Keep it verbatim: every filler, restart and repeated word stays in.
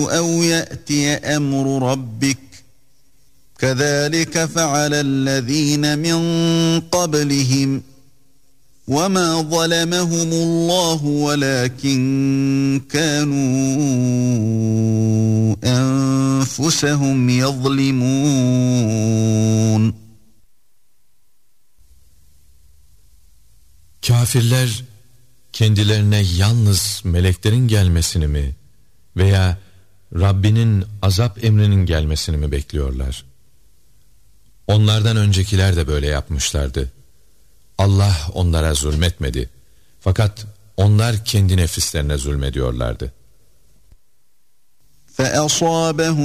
أو يأتي أمر ربك كذلك فعل الذين من قبلهم وما ظلمهم الله ولكن كانوا أنفسهم يظلمون. Kafirler kendilerine yalnız meleklerin gelmesini mi veya Rabbinin azap emrinin gelmesini mi bekliyorlar? Onlardan öncekiler de böyle yapmışlardı. Allah onlara zulmetmedi. Fakat onlar kendi nefislerine zulmediyorlardı. فَأَصَابَهُ